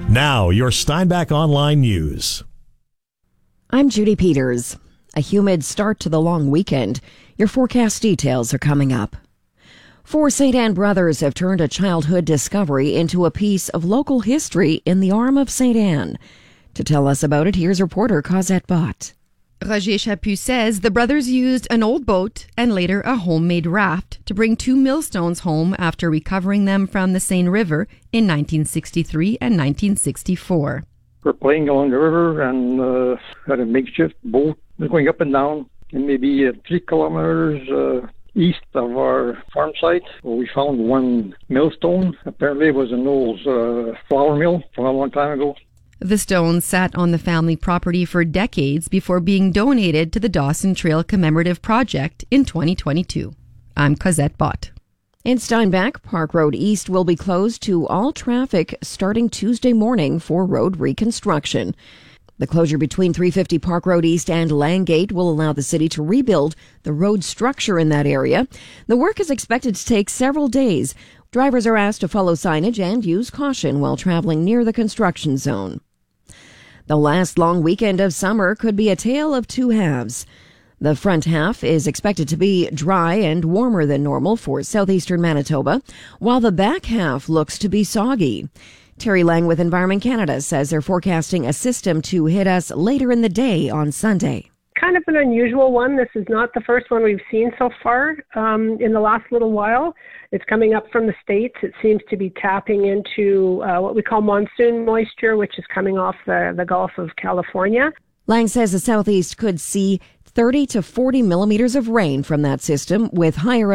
Now, your Steinbach Online News. I'm Judy Peters. A humid start to the long weekend. Your forecast details are coming up. Four St. Anne brothers have turned a childhood discovery into a piece of local history in the arm of St. Anne. To tell us about it, here's reporter Cosette Bott. Roger Chaput says the brothers used an old boat and later a homemade raft to bring two millstones home after recovering them from the Seine River in 1963 and 1964. We're playing along the river and had a makeshift boat going up and down, and maybe 3 kilometers east of our farm site, where we found one millstone. Apparently it was an old flour mill from a long time ago. The stones sat on the family property for decades before being donated to the Dawson Trail Commemorative Project in 2022. I'm Cosette Bott. In Steinbach, Park Road East will be closed to all traffic starting Tuesday morning for road reconstruction. The closure between 350 Park Road East and Langate will allow the city to rebuild the road structure in that area. The work is expected to take several days. Drivers are asked to follow signage and use caution while traveling near the construction zone. The last long weekend of summer could be a tale of two halves. The front half is expected to be dry and warmer than normal for southeastern Manitoba, while the back half looks to be soggy. Terry Lang with Environment Canada says they're forecasting a system to hit us later in the day on Sunday. Kind of an unusual one. This is not the first one we've seen so far in the last little while. It's coming up from the States. It seems to be tapping into what we call monsoon moisture, which is coming off the Gulf of California. Lang says the southeast could see 30 to 40 millimeters of rain from that system, with higher